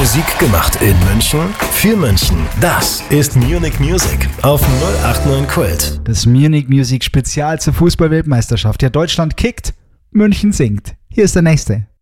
Musik gemacht in München, für München. Das ist Munich Music auf 089 Kult. Das Munich Music Spezial zur Fußball-Weltmeisterschaft. Ja, Deutschland kickt, München singt. Hier ist der nächste.